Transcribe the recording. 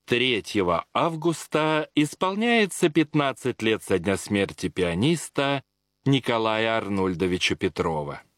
3 августа исполняется 15 лет со дня смерти пианиста Николая Арнольдовича Петрова.